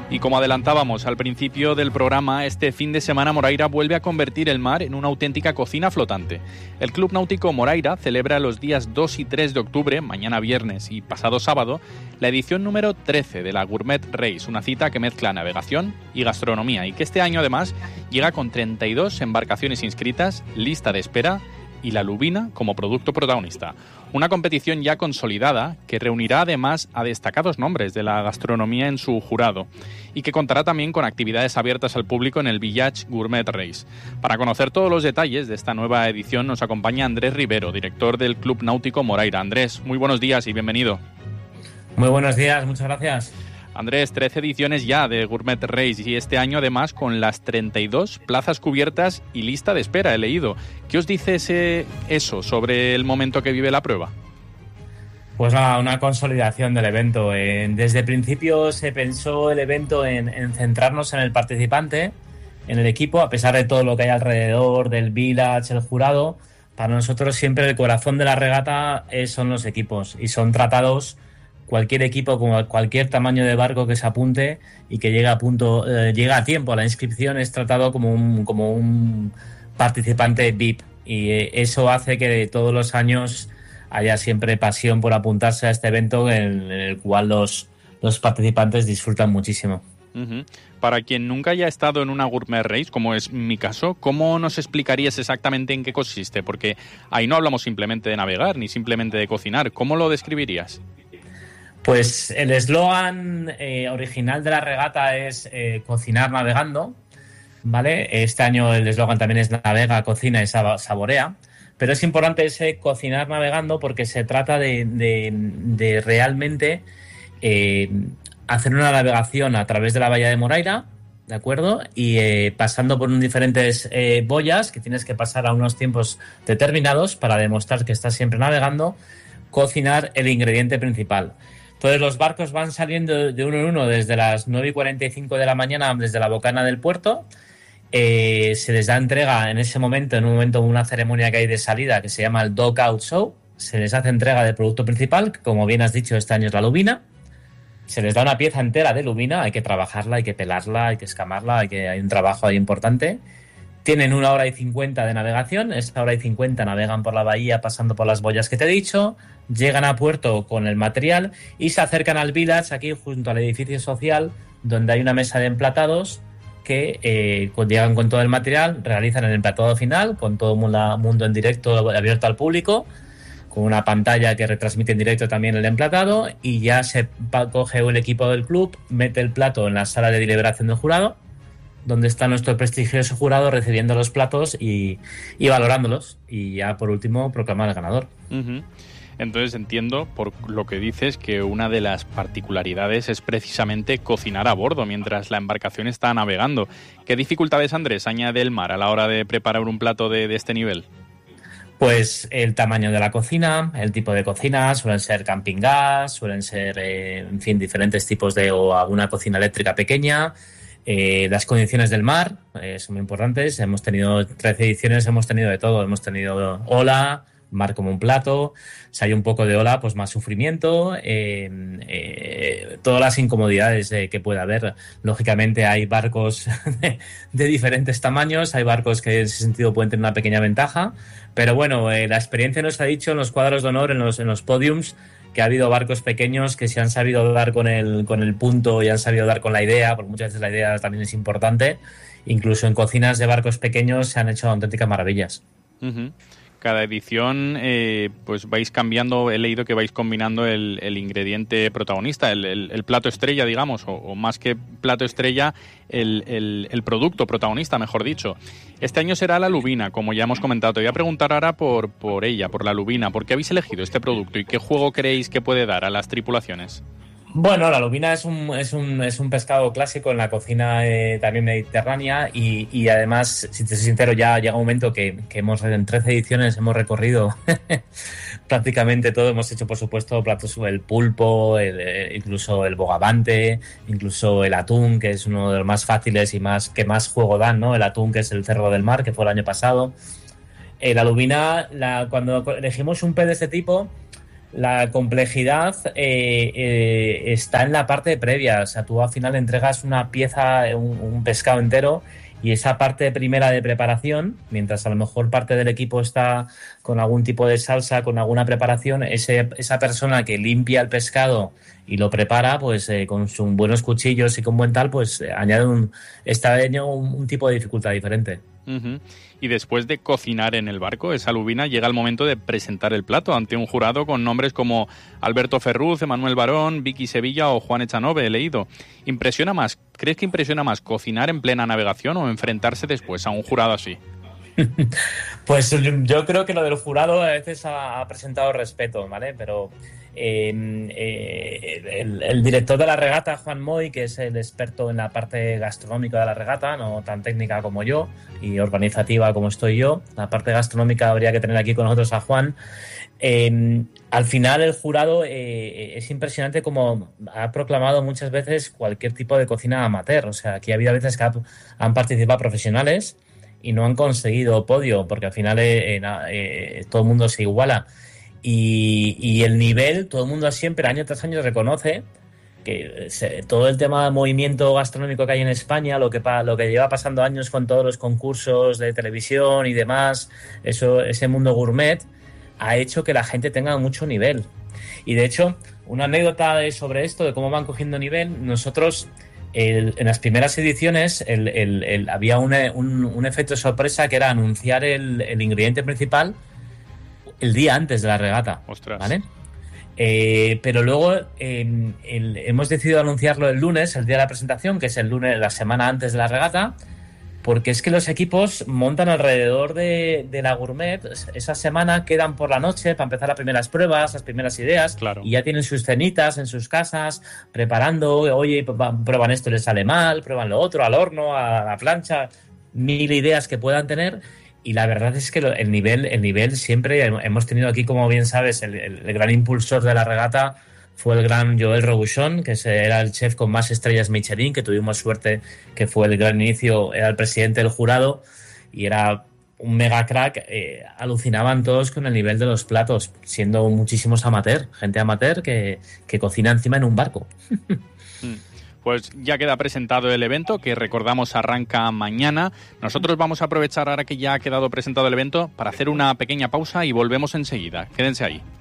Y como adelantábamos al principio del programa, este fin de semana Moraira vuelve a convertir el mar en una auténtica cocina flotante. El Club Náutico Moraira celebra los días 2 y 3 de octubre, mañana viernes y pasado sábado, la edición número 13 de la Gourmet Race, una cita que mezcla navegación y gastronomía y que este año además llega con 32 embarcaciones inscritas, lista de espera y la lubina como producto protagonista. Una competición ya consolidada que reunirá además a destacados nombres de la gastronomía en su jurado y que contará también con actividades abiertas al público en el Village Gourmet Race. Para conocer todos los detalles de esta nueva edición nos acompaña Andrés Rivero, director del Club Náutico Moraira. Andrés, muy buenos días y bienvenido. Muy buenos días, muchas gracias. Andrés, 13 ediciones ya de Gourmet Race y este año además con las 32 plazas cubiertas y lista de espera, he leído. ¿Qué os dice eso sobre el momento que vive la prueba? Pues nada, una consolidación del evento. Desde el principio se pensó el evento en centrarnos en el participante, en el equipo, a pesar de todo lo que hay alrededor, del village, el jurado. Para nosotros siempre el corazón de la regata son los equipos y son tratados. Cualquier equipo con cualquier tamaño de barco que se apunte y que llega a tiempo a la inscripción es tratado como un participante VIP y eso hace que todos los años haya siempre pasión por apuntarse a este evento en el cual los participantes disfrutan muchísimo. Uh-huh. Para quien nunca haya estado en una Gourmet Race, como es mi caso, ¿cómo nos explicarías exactamente en qué consiste? Porque ahí no hablamos simplemente de navegar ni simplemente de cocinar. ¿Cómo lo describirías? Pues el eslogan original de la regata es cocinar navegando, ¿vale? Este año el eslogan también es navega, cocina y saborea, pero es importante ese cocinar navegando porque se trata de realmente hacer una navegación a través de la bahía de Moraira, ¿de acuerdo? Y pasando por diferentes boyas que tienes que pasar a unos tiempos determinados para demostrar que estás siempre navegando, cocinar el ingrediente principal. Entonces los barcos van saliendo de uno en uno desde las 9:45 de la mañana desde la bocana del puerto. Se les da entrega en un momento una ceremonia que hay de salida que se llama el Dock Out Show. Se les hace entrega del producto principal, que como bien has dicho este año es la lubina. Se les da una pieza entera de lubina, hay que trabajarla, hay que pelarla, hay que escamarla, hay un trabajo ahí importante. Tienen 1 hora y 50 de navegación, esta 1 hora y 50 navegan por la bahía pasando por las boyas que te he dicho, llegan a puerto con el material y se acercan al village aquí junto al edificio social donde hay una mesa de emplatados que llegan con todo el material, realizan el emplatado final con todo el mundo en directo abierto al público, con una pantalla que retransmite en directo también el emplatado y ya se coge el equipo del club, mete el plato en la sala de deliberación del jurado donde está nuestro prestigioso jurado recibiendo los platos y valorándolos y ya por último proclamar al ganador. Uh-huh. Entonces entiendo por lo que dices que una de las particularidades es precisamente cocinar a bordo mientras la embarcación está navegando. ¿Qué dificultades, Andrés, añade el mar a la hora de preparar un plato de este nivel? Pues el tamaño de la cocina, el tipo de cocina, suelen ser camping gas, suelen ser, diferentes tipos o alguna cocina eléctrica pequeña. Las condiciones del mar son muy importantes. Hemos tenido 13 ediciones, hemos tenido de todo. Hemos tenido ola, mar como un plato. Si hay un poco de ola, pues más sufrimiento. Todas las incomodidades que pueda haber. Lógicamente hay barcos de diferentes tamaños. Hay barcos que en ese sentido pueden tener una pequeña ventaja. Pero bueno, la experiencia nos ha dicho en los cuadros de honor, en los podiums, que ha habido barcos pequeños que se han sabido dar con el punto y han sabido dar con la idea, porque muchas veces la idea también es importante. Incluso en cocinas de barcos pequeños se han hecho auténticas maravillas. Uh-huh. Cada edición pues vais cambiando, he leído que vais combinando el ingrediente protagonista, el plato estrella, digamos, o más que plato estrella, el producto protagonista, mejor dicho. Este año será la lubina, como ya hemos comentado. Te voy a preguntar ahora por ella, por la lubina. ¿Por qué habéis elegido este producto y qué juego creéis que puede dar a las tripulaciones? Bueno, la lubina es un pescado clásico en la cocina también mediterránea y además, si te soy sincero, ya llega un momento que en 13 ediciones hemos recorrido prácticamente todo. Hemos hecho, por supuesto, platos sobre el pulpo, incluso el bogavante, incluso el atún, que es uno de los más fáciles y que más juego dan, ¿no? El atún, que es el cerdo del mar, que fue el año pasado. La lubina, cuando elegimos un pez de este tipo, La complejidad está en la parte previa. O sea, tú al final entregas una pieza, un pescado entero, y esa parte primera de preparación, mientras a lo mejor parte del equipo está con algún tipo de salsa, con alguna preparación, esa persona que limpia el pescado y lo prepara, pues con sus buenos cuchillos y con buen tal, pues añade un tipo de dificultad diferente. Uh-huh. Y después de cocinar en el barco, esa lubina, llega el momento de presentar el plato ante un jurado con nombres como Alberto Ferruz, Emanuel Barón, Vicky Sevilla o Juan Echanove, he leído. ¿Crees que impresiona más cocinar en plena navegación o enfrentarse después a un jurado así? Pues yo creo que lo del jurado a veces ha presentado respeto, ¿vale? Pero el director de la regata, Juan Moy, que es el experto en la parte gastronómica de la regata, no tan técnica como yo y organizativa como estoy yo, la parte gastronómica habría que tener aquí con nosotros a Juan. Al final el jurado es impresionante como ha proclamado muchas veces cualquier tipo de cocina amateur. O sea, aquí ha habido veces que han participado profesionales y no han conseguido podio, porque al final todo el mundo se iguala. Y el nivel, todo el mundo siempre, año tras año, reconoce que todo el tema de movimiento gastronómico que hay en España, lo que lleva pasando años con todos los concursos de televisión y demás, ese mundo gourmet, ha hecho que la gente tenga mucho nivel. Y de hecho, una anécdota sobre esto, de cómo van cogiendo nivel, nosotros... en las primeras ediciones había un efecto sorpresa, que era anunciar el ingrediente principal el día antes de la regata. Ostras. ¿Vale? Pero luego hemos decidido anunciarlo el lunes, el día de la presentación, que es el lunes, la semana antes de la regata, porque es que los equipos montan alrededor de la gourmet. Esa semana quedan por la noche para empezar las primeras pruebas, las primeras ideas, claro. Y ya tienen sus cenitas en sus casas, preparando, oye, prueban esto y les sale mal, prueban lo otro, al horno, a la plancha, 1000 ideas que puedan tener. Y la verdad es que el nivel siempre hemos tenido aquí, como bien sabes, el gran impulsor de la regata fue el gran Joel Robuchon, que era el chef con más estrellas Michelin, que tuvimos suerte, que fue el gran inicio, era el presidente del jurado y era un mega crack. Alucinaban todos con el nivel de los platos, siendo muchísimos gente amateur que cocina encima en un barco. Pues ya queda presentado el evento, que recordamos arranca mañana. Nosotros vamos a aprovechar ahora que ya ha quedado presentado el evento para hacer una pequeña pausa y volvemos enseguida. Quédense ahí.